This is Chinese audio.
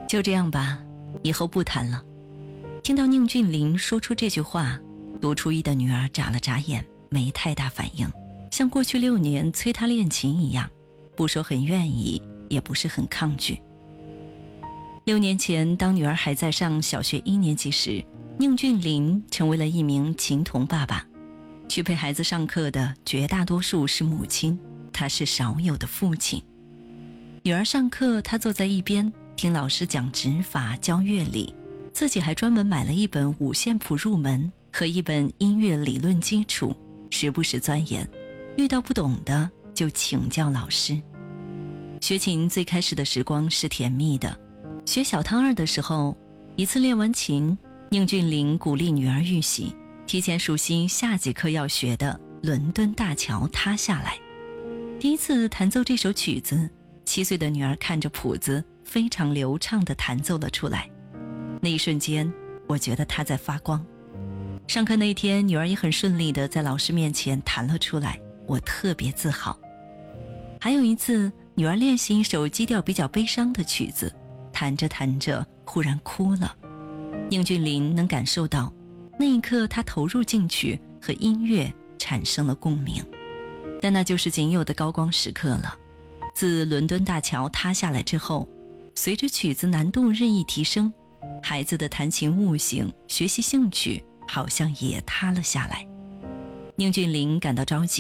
就这样吧，以后不弹了。听到宁俊霖说出这句话，读初一的女儿眨了眨眼，没太大反应，像过去6年催她练琴一样，不说很愿意，也不是很抗拒。6年前，当女儿还在上小学1年级时，宁俊霖成为了一名琴童爸爸。去陪孩子上课的绝大多数是母亲，他是少有的父亲。女儿上课，他坐在一边听老师讲指法教乐理，自己还专门买了一本五线谱入门和一本音乐理论基础，时不时钻研，遇到不懂的就请教老师。学琴最开始的时光是甜蜜的，学小汤二的时候，一次练完琴，宁俊霖鼓励女儿预习，提前熟悉下节课要学的伦敦大桥塌下来。第一次弹奏这首曲子，7岁的女儿看着谱子非常流畅地弹奏了出来。那一瞬间，我觉得她在发光。上课那天，女儿也很顺利地在老师面前弹了出来，我特别自豪。还有一次，女儿练习一首基调比较悲伤的曲子，弹着弹着忽然哭了。宁俊霖能感受到，那一刻他投入进去，和音乐产生了共鸣。但那就是仅有的高光时刻了。自伦敦大桥塌下来之后，随着曲子难度日益提升，孩子的弹琴悟性、学习兴趣好像也塌了下来。宁俊霖感到着急，